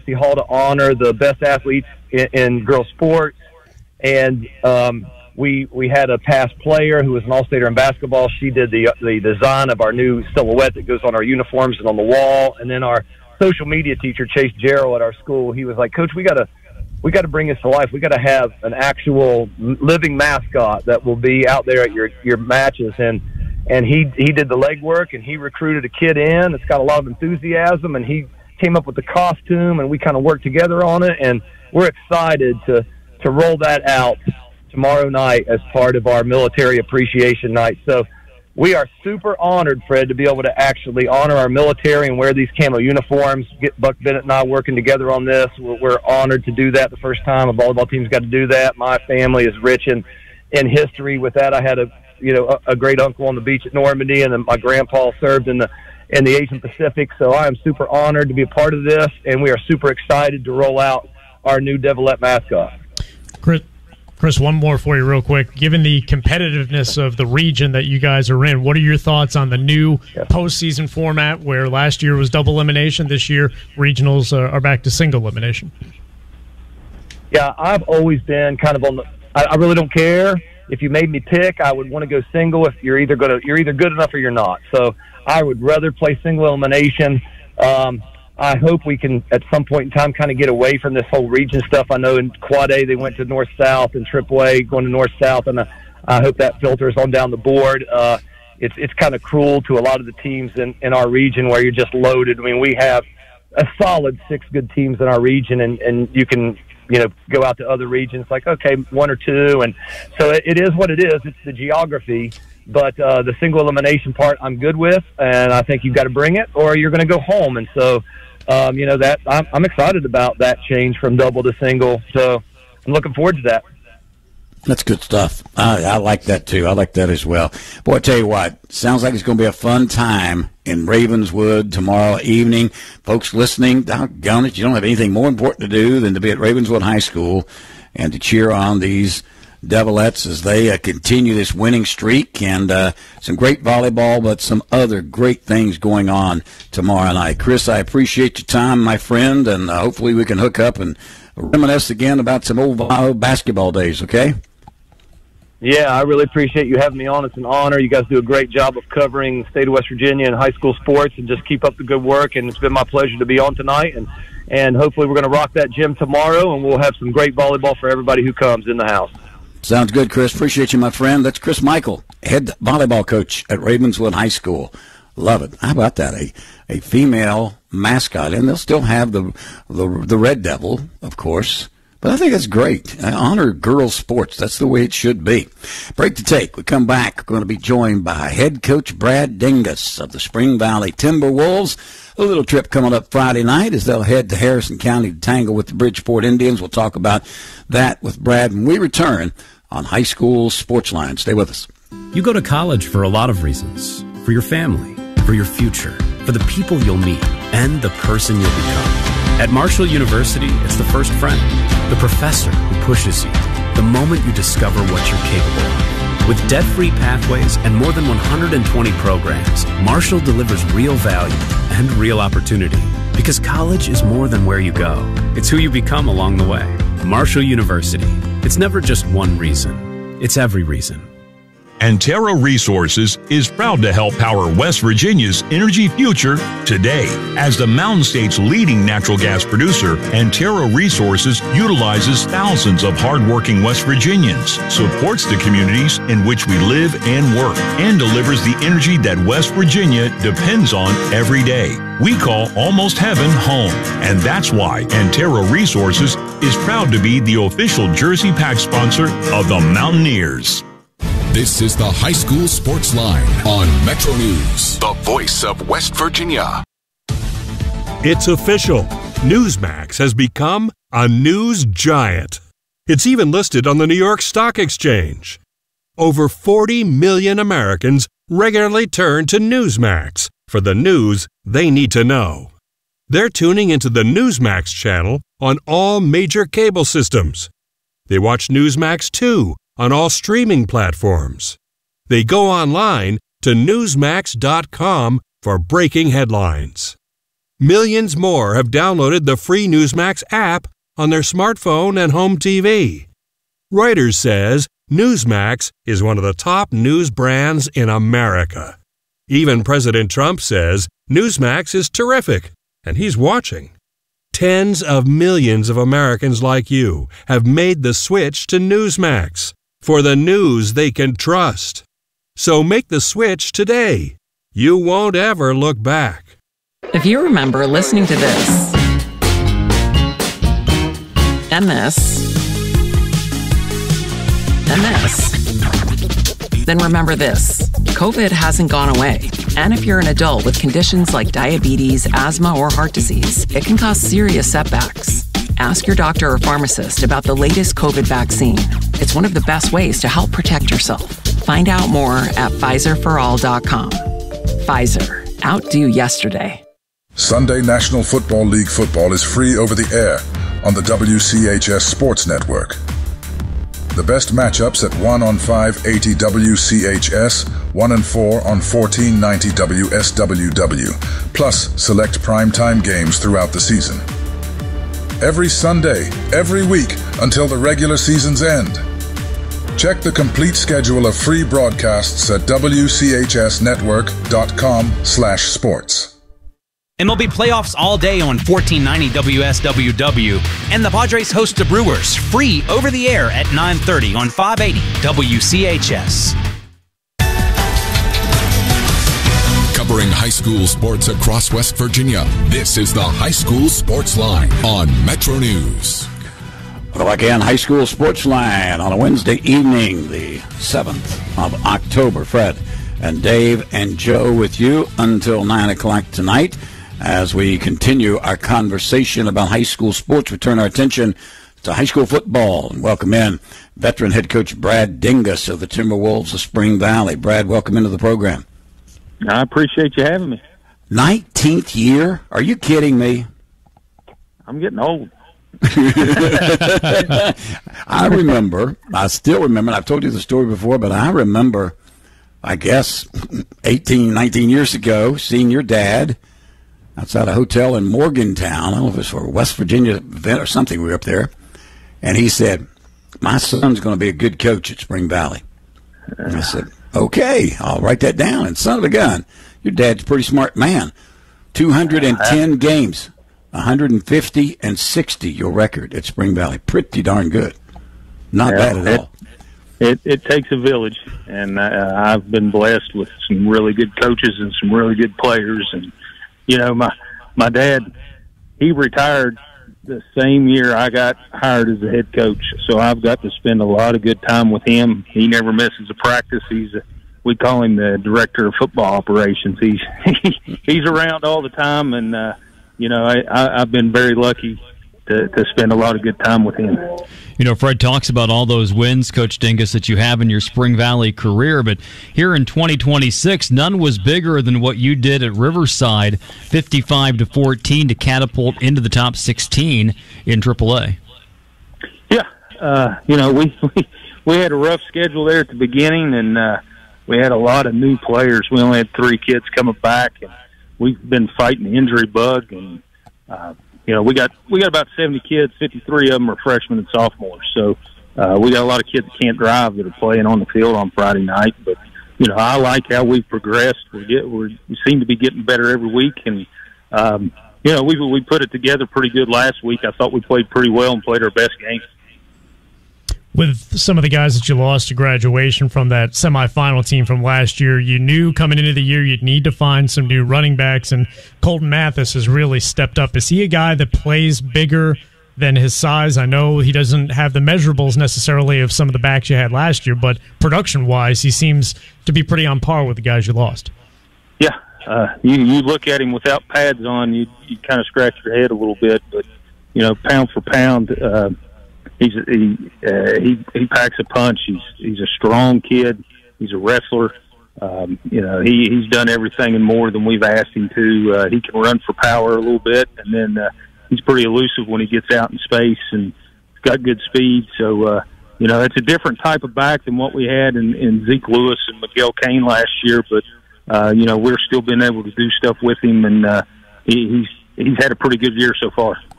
University Hall to honor the best athletes in girls sports. And we had a past player who was an all-stater in basketball. She did the design of our new silhouette that goes on our uniforms and on the wall. And then our social media teacher, Chase Jarrell at our school, he was like, Coach, we got to bring this to life. We got to have an actual living mascot that will be out there at your matches. And he did the legwork, and he recruited a kid in. It's got a lot of enthusiasm, and he came up with the costume, and we kind of worked together on it. And we're excited to roll that out tomorrow night as part of our military appreciation night. So we are super honored, Fred, to be able to actually honor our military and wear these camo uniforms. Get Buck Bennett and I working together on this. We're honored to do that. The first time a volleyball team's got to do that. My family is rich in history with that. I had a great uncle on the beach at Normandy, and then my grandpa served in the Asian Pacific. So I am super honored to be a part of this, and we are super excited to roll out our new Devilette mascot. Chris, one more for you real quick. Given the competitiveness of the region that you guys are in, what are your thoughts on the new postseason format where last year was double elimination, this year regionals are back to single elimination? Yeah, I've always been kind of on the – I really don't care. If you made me pick, I would want to go single if you're either good enough or you're not. So I would rather play single elimination. I hope we can, at some point in time, kind of get away from this whole region stuff. I know in Quad A they went to North-South, and AAA going to North-South, and I hope that filters on down the board. It's kind of cruel to a lot of the teams in our region where you're just loaded. I mean, we have a solid 6 good teams in our region, and you can go out to other regions like, okay, 1 or 2. And so it is what it is. It's the geography. But the single elimination part I'm good with, and I think you've got to bring it or you're going to go home. And so, that I'm excited about that change from double to single. So I'm looking forward to that. That's good stuff. I like that, too. I like that as well. Boy, I tell you what, sounds like it's going to be a fun time in Ravenswood tomorrow evening. Folks listening, doggone it, you don't have anything more important to do than to be at Ravenswood High School and to cheer on these Devilettes as they continue this winning streak, and some great volleyball, but some other great things going on tomorrow night. Chris, I appreciate your time, my friend, and hopefully we can hook up and reminisce again about some old basketball days, okay? Yeah, I really appreciate you having me on. It's an honor. You guys do a great job of covering the state of West Virginia and high school sports, and just keep up the good work, and it's been my pleasure to be on tonight, and hopefully we're going to rock that gym tomorrow, and we'll have some great volleyball for everybody who comes in the house. Sounds good, Chris. Appreciate you, my friend. That's Chris Michael, head volleyball coach at Ravenswood High School. Love it. How about that? A female mascot, and they'll still have the Red Devil, of course. But I think that's great. I honor girls' sports. That's the way it should be. Break to take. We come back. We're going to be joined by head coach Brad Dingus of the Spring Valley Timberwolves. A little trip coming up Friday night as they'll head to Harrison County to tangle with the Bridgeport Indians. We'll talk about that with Brad when we return on High School Sports Line. Stay with us. You go to college for a lot of reasons. For your family, for your future, for the people you'll meet, and the person you'll become. At Marshall University, it's the first friend, the professor who pushes you, the moment you discover what you're capable of. With debt-free pathways and more than 120 programs, Marshall delivers real value and real opportunity. Because college is more than where you go. It's who you become along the way. Marshall University. It's never just one reason. It's every reason. Antero Resources is proud to help power West Virginia's energy future today. As the Mountain State's leading natural gas producer, Antero Resources utilizes thousands of hardworking West Virginians, supports the communities in which we live and work, and delivers the energy that West Virginia depends on every day. We call Almost Heaven home, and that's why Antero Resources is proud to be the official Jersey Pack sponsor of the Mountaineers. This is the High School Sports Line on Metro News, the voice of West Virginia. It's official. Newsmax has become a news giant. It's even listed on the New York Stock Exchange. Over 40 million Americans regularly turn to Newsmax for the news they need to know. They're tuning into the Newsmax channel on all major cable systems. They watch Newsmax 2 on all streaming platforms. They go online to Newsmax.com for breaking headlines. Millions more have downloaded the free Newsmax app on their smartphone and home TV. Reuters says Newsmax is one of the top news brands in America. Even President Trump says Newsmax is terrific, and he's watching. Tens of millions of Americans like you have made the switch to Newsmax for the news they can trust. So make the switch today. You won't ever look back. If you remember listening to this, and this, and this, then remember this. COVID hasn't gone away. And if you're an adult with conditions like diabetes, asthma, or heart disease, it can cause serious setbacks. Ask your doctor or pharmacist about the latest COVID vaccine. It's one of the best ways to help protect yourself. Find out more at PfizerForAll.com. Pfizer. Outdo yesterday. Sunday National Football League football is free over the air on the WCHS Sports Network. The best matchups at 1 on 580 WCHS, 1 and 4 on 1490 WSWW, plus select primetime games throughout the season. Every Sunday, every week, until the regular season's end. Check the complete schedule of free broadcasts at WCHSnetwork.com/sports. MLB playoffs all day on 1490 WSWW, and the Padres host the Brewers free over the air at 9:30 on 580 WCHS. Covering high school sports across West Virginia, this is the High School Sports Line on Metro News. Well, again, High School Sports Line on a Wednesday evening, the 7th of October. Fred and Dave and Joe with you until 9 o'clock tonight. As we continue our conversation about high school sports, we turn our attention to high school football and welcome in veteran head coach Brad Dingus of the Timberwolves of Spring Valley. Brad, welcome into the program. I appreciate you having me. 19th year? Are you kidding me? I'm getting old. I still remember, and I've told you the story before, but I remember, I guess, 18, 19 years ago, seeing your dad outside a hotel in Morgantown. I don't know if it was for a West Virginia event or something. We were up there. And he said, my son's going to be a good coach at Spring Valley. And I said, okay, I'll write that down. And son of a gun, your dad's a pretty smart man. 210 games, 150 and 60, your record at Spring Valley. Pretty darn good. Not bad at all. It takes a village, and I've been blessed with some really good coaches and some really good players. And you know, my dad, he retired the same year I got hired as a head coach, so I've got to spend a lot of good time with him. He never misses a practice. We call him the director of football operations. He's around all the time, and you know, I've been very lucky to spend a lot of good time with him. You know, Fred talks about all those wins, Coach Dingus, that you have in your Spring Valley career, but here in 2026, none was bigger than what you did at Riverside, 55-14 to catapult into the top 16 in AAA. Yeah, you know, we had a rough schedule there at the beginning, and we had a lot of new players. We only had 3 kids coming back, and we've been fighting the injury bug, and you know, we got about 70 kids. 53 of them are freshmen and sophomores. So we got a lot of kids that can't drive that are playing on the field on Friday night. But you know, I like how we've progressed. We seem to be getting better every week, and you know, we put it together pretty good last week. I thought we played pretty well and played our best game. With some of the guys that you lost to graduation from that semifinal team from last year, you knew coming into the year you'd need to find some new running backs, and Colton Mathis has really stepped up. Is he a guy that plays bigger than his size? I know he doesn't have the measurables necessarily of some of the backs you had last year, but production-wise, he seems to be pretty on par with the guys you lost. Yeah, you look at him without pads on, you kind of scratch your head a little bit, but, you know, pound for pound, he packs a punch. He's a strong kid. He's a wrestler. You know, he's done everything and more than we've asked him to. He can run for power a little bit, and then he's pretty elusive when he gets out in space, and he's got good speed. So, you know, it's a different type of back than what we had in Zeke Lewis and Miguel Kane last year. But you know, we're still been able to do stuff with him, and he's he's had a pretty good year so far.